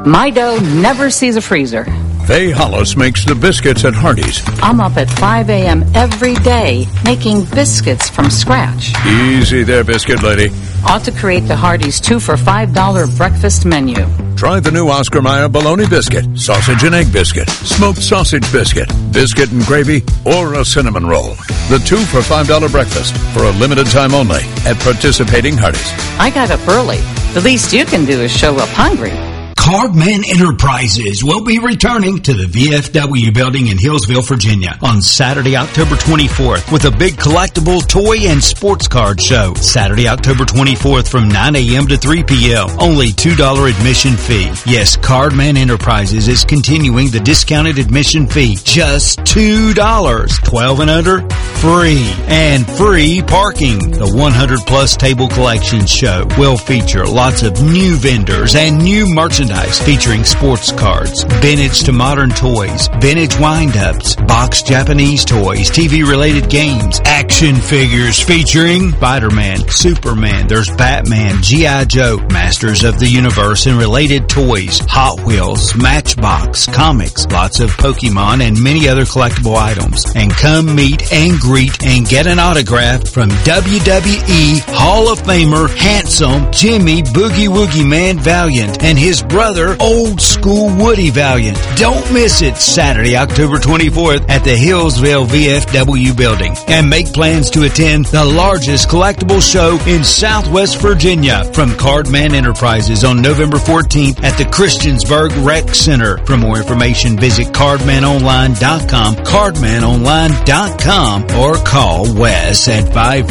My dough never sees a freezer. Faye Hollis makes the biscuits at Hardee's. I'm up at 5 a.m. every day making biscuits from scratch. Easy there, biscuit lady. Ought to create the Hardee's 2 for $5 breakfast menu. Try the new Oscar Mayer bologna biscuit, sausage and egg biscuit, smoked sausage biscuit, biscuit and gravy, or a cinnamon roll. The 2 for $5 breakfast for a limited time only at participating Hardee's. I got up early. The least you can do is show up hungry. Cardman Enterprises will be returning to the VFW building in Hillsville, Virginia on Saturday, October 24th with a big collectible toy and sports card show. Saturday, October 24th from 9 a.m. to 3 p.m. Only $2 admission fee. Yes, Cardman Enterprises is continuing the discounted admission fee. Just $2. 12 and under, free. And free parking. The 100-plus table collection show will feature lots of new vendors and new merchandise featuring sports cards, vintage to modern toys, vintage wind-ups, boxed Japanese toys, TV-related games, action figures featuring Spider-Man, Superman, there's Batman, G.I. Joe, Masters of the Universe and related toys, Hot Wheels, Matchbox, comics, lots of Pokemon and many other collectible items. And come meet and greet and get an autograph from WWE Hall of Famer handsome Jimmy Boogie Woogie Man Valiant and his brother, Old School Woody Valiant. Don't miss it Saturday, October 24th at the Hillsville VFW building. And make plans to attend the largest collectible show in Southwest Virginia from Cardman Enterprises on November 14th at the Christiansburg Rec Center. For more information, visit cardmanonline.com, cardmanonline.com, or call Wes at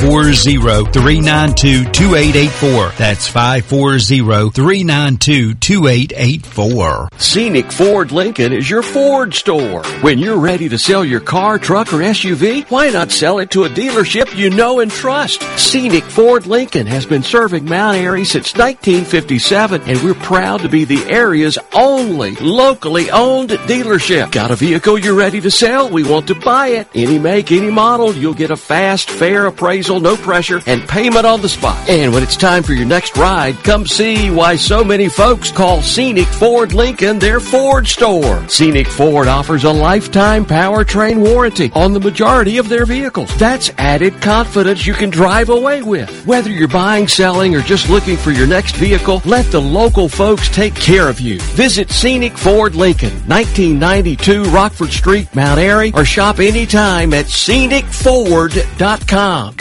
540-392-2884. That's 540-392-2884. Scenic Ford Lincoln is your Ford store. When you're ready to sell your car, truck, or SUV, why not sell it to a dealership you know and trust? Scenic Ford Lincoln has been serving Mount Airy since 1957, and we're proud to be the area's only locally owned dealership. Got a vehicle you're ready to sell? We want to buy it. Any make, any model, you'll get a fast, fair appraisal, no pressure, and payment on the spot. And when it's time for your next ride, come see why so many folks call Scenic Ford Lincoln their Ford store. Scenic Ford offers a lifetime powertrain warranty on the majority of their vehicles. That's added confidence you can drive away with. Whether you're buying, selling, or just looking for your next vehicle, let the local folks take care of you. Visit Scenic Ford Lincoln, 1992 Rockford Street, Mount Airy, or shop anytime at scenicford.com.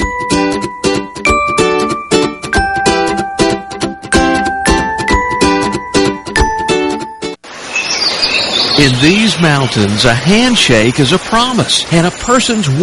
In these mountains, a handshake is a promise, and a person's